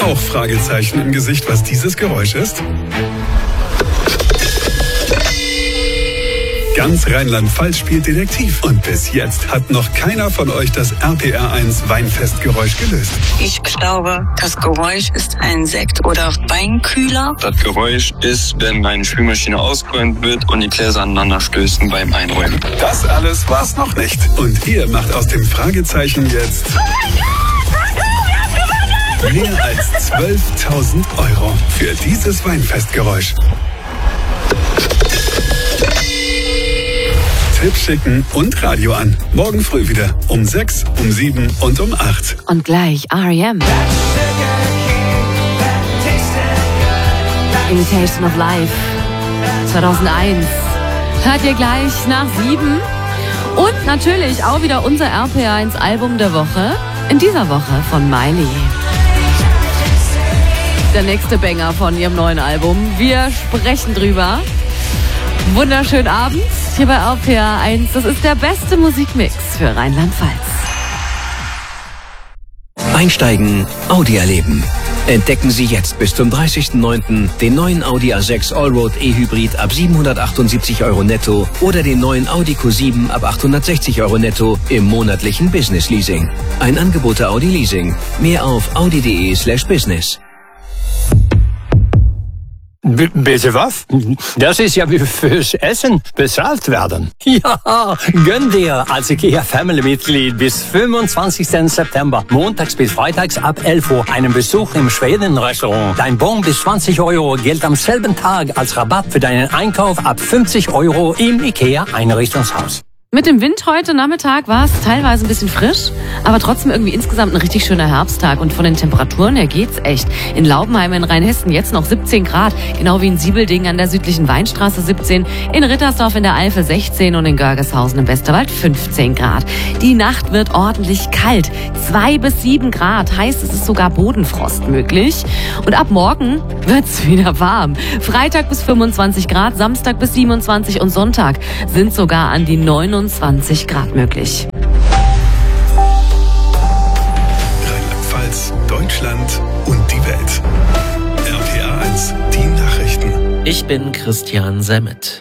Auch Fragezeichen im Gesicht, was dieses Geräusch ist? Ganz Rheinland-Pfalz spielt Detektiv. Und bis jetzt hat noch keiner von euch das RPR1 Weinfestgeräusch gelöst. Ich glaube, das Geräusch ist ein Sekt- oder Weinkühler. Das Geräusch ist, wenn meine Spülmaschine ausgeräumt wird und die Gläser aneinander stößen beim Einräumen. Das alles war's noch nicht. Und ihr macht aus dem Fragezeichen jetzt mehr als 12.000 € für dieses Weinfestgeräusch. Tipps schicken und Radio an. Morgen früh wieder um 6, um 7 und um 8. Und gleich R.E.M. Imitation of Life 2001. Hört ihr gleich nach 7. Und natürlich auch wieder unser RPR1 Album der Woche. In dieser Woche von Miley. Der nächste Banger von ihrem neuen Album. Wir sprechen drüber. Wunderschönen Abend hier bei RPR1. Das ist der beste Musikmix für Rheinland-Pfalz. Einsteigen, Audi erleben. Entdecken Sie jetzt bis zum 30.09. den neuen Audi A6 Allroad E-Hybrid ab 778 € netto oder den neuen Audi Q7 ab 860 € netto im monatlichen Business Leasing. Ein Angebot der Audi Leasing. Mehr auf audi.de/business. Bitte was? Das ist ja wie fürs Essen bezahlt werden. Ja, gönn dir als IKEA Family-Mitglied bis 25. September, montags bis freitags ab 11 Uhr, einen Besuch im Schweden-Restaurant. Dein Bon bis 20 € gilt am selben Tag als Rabatt für deinen Einkauf ab 50 € im IKEA Einrichtungshaus. Mit dem Wind heute Nachmittag war es teilweise ein bisschen frisch, aber trotzdem irgendwie insgesamt ein richtig schöner Herbsttag. Und von den Temperaturen her geht's echt. In Laubenheim in Rheinhessen jetzt noch 17 Grad, genau wie in Siebeldingen an der südlichen Weinstraße 17, in Rittersdorf in der Eifel 16 und in Görgeshausen im Westerwald 15 Grad. Die Nacht wird ordentlich kalt, 2 bis 7 Grad, heißt es ist sogar Bodenfrost möglich. Und ab morgen wird's wieder warm. Freitag bis 25 Grad, Samstag bis 27 und Sonntag sind sogar an die 29 Grad möglich. Rheinland-Pfalz, Deutschland und die Welt. RPR1, die Nachrichten. Ich bin Christian Semmet.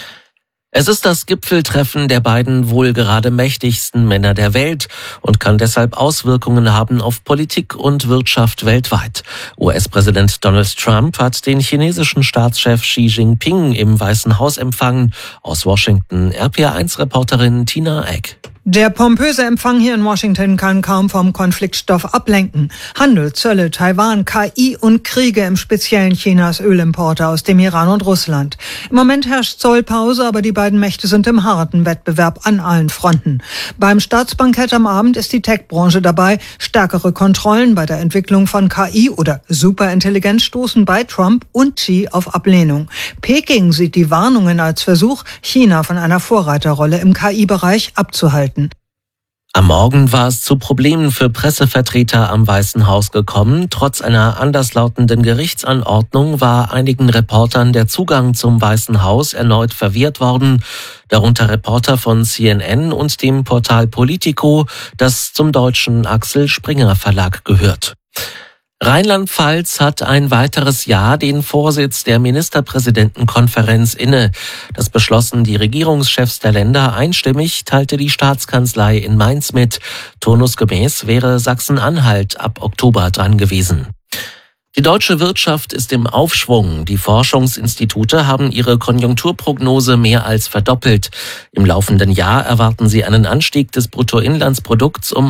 Es ist das Gipfeltreffen der beiden wohl gerade mächtigsten Männer der Welt und kann deshalb Auswirkungen haben auf Politik und Wirtschaft weltweit. US-Präsident Donald Trump hat den chinesischen Staatschef Xi Jinping im Weißen Haus empfangen. Aus Washington RPR1-Reporterin Tina Eck. Der pompöse Empfang hier in Washington kann kaum vom Konfliktstoff ablenken. Handel, Zölle, Taiwan, KI und Kriege, im speziellen Chinas Ölimporte aus dem Iran und Russland. Im Moment herrscht Zollpause, aber die beiden Mächte sind im harten Wettbewerb an allen Fronten. Beim Staatsbankett am Abend ist die Tech-Branche dabei. Stärkere Kontrollen bei der Entwicklung von KI oder Superintelligenz stoßen bei Trump und Xi auf Ablehnung. Peking sieht die Warnungen als Versuch, China von einer Vorreiterrolle im KI-Bereich abzuhalten. Am Morgen war es zu Problemen für Pressevertreter am Weißen Haus gekommen. Trotz einer anderslautenden Gerichtsanordnung war einigen Reportern der Zugang zum Weißen Haus erneut verwehrt worden, darunter Reporter von CNN und dem Portal Politico, das zum deutschen Axel Springer Verlag gehört. Rheinland-Pfalz hat ein weiteres Jahr den Vorsitz der Ministerpräsidentenkonferenz inne. Das beschlossen die Regierungschefs der Länder einstimmig, teilte die Staatskanzlei in Mainz mit. Turnusgemäß wäre Sachsen-Anhalt ab Oktober dran gewesen. Die deutsche Wirtschaft ist im Aufschwung. Die Forschungsinstitute haben ihre Konjunkturprognose mehr als verdoppelt. Im laufenden Jahr erwarten sie einen Anstieg des Bruttoinlandsprodukts um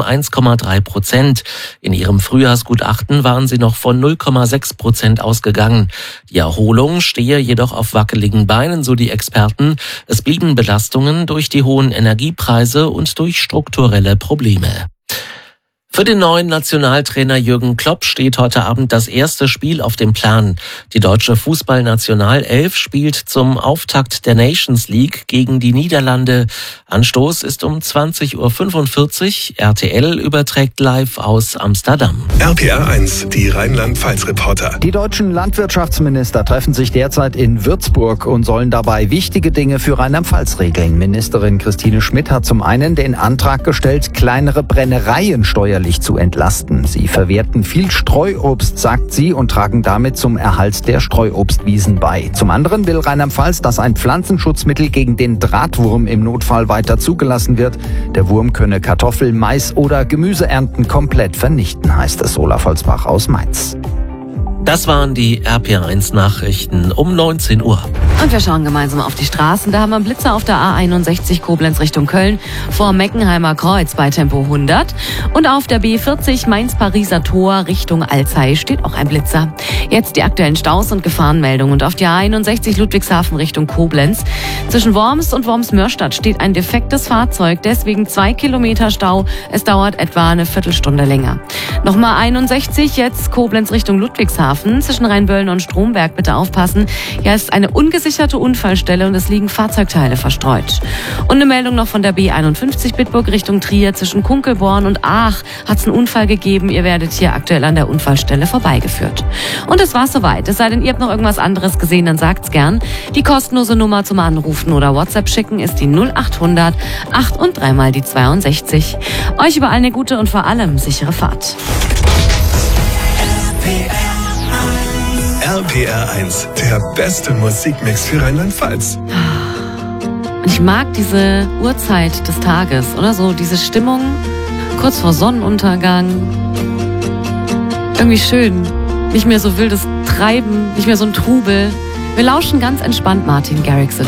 1,3%. In ihrem Frühjahrsgutachten waren sie noch von 0,6% ausgegangen. Die Erholung stehe jedoch auf wackeligen Beinen, so die Experten. Es blieben Belastungen durch die hohen Energiepreise und durch strukturelle Probleme. Für den neuen Nationaltrainer Jürgen Klopp steht heute Abend das erste Spiel auf dem Plan. Die deutsche Fußballnationalelf spielt zum Auftakt der Nations League gegen die Niederlande. Anstoß ist um 20:45 Uhr. RTL überträgt live aus Amsterdam. RPR1, die Rheinland-Pfalz-Reporter. Die deutschen Landwirtschaftsminister treffen sich derzeit in Würzburg und sollen dabei wichtige Dinge für Rheinland-Pfalz regeln. Ministerin Christine Schmidt hat zum einen den Antrag gestellt, kleinere Brennereien steuerlich steuerlich zu entlasten. Sie verwerten viel Streuobst, sagt sie, und tragen damit zum Erhalt der Streuobstwiesen bei. Zum anderen will Rheinland-Pfalz, dass ein Pflanzenschutzmittel gegen den Drahtwurm im Notfall weiter zugelassen wird. Der Wurm könne Kartoffel, Mais oder Gemüseernten komplett vernichten, heißt es. Olaf Holzbach aus Mainz. Das waren die RPR1 Nachrichten um 19 Uhr. Und wir schauen gemeinsam auf die Straßen. Da haben wir einen Blitzer auf der A61 Koblenz Richtung Köln vor Meckenheimer Kreuz bei Tempo 100. Und auf der B40 Mainz-Pariser Tor Richtung Alzey steht auch ein Blitzer. Jetzt die aktuellen Staus und Gefahrenmeldungen. Und auf der A61 Ludwigshafen Richtung Koblenz. Zwischen Worms und Worms-Mörstadt steht ein defektes Fahrzeug. Deswegen 2 Kilometer Stau. Es dauert etwa eine Viertelstunde länger. Nochmal 61 jetzt Koblenz Richtung Ludwigshafen. Zwischen Rheinböllen und Stromberg bitte aufpassen. Hier ist eine ungesicherte Unfallstelle und es liegen Fahrzeugteile verstreut. Und eine Meldung noch von der B51 Bitburg Richtung Trier. Zwischen Kunkelborn und Aach hat es einen Unfall gegeben. Ihr werdet hier aktuell an der Unfallstelle vorbeigeführt. Und das war's soweit. Es sei denn, ihr habt noch irgendwas anderes gesehen, dann sagt's gern. Die kostenlose Nummer zum Anrufen oder WhatsApp schicken ist die 0800 8 und 3 mal die 62. Euch überall eine gute und vor allem sichere Fahrt. RPR1, der beste Musikmix für Rheinland-Pfalz. Und ich mag diese Uhrzeit des Tages, oder so, diese Stimmung kurz vor Sonnenuntergang. Irgendwie schön. Nicht mehr so wildes Treiben, nicht mehr so ein Trubel. Wir lauschen ganz entspannt Martin Garrix.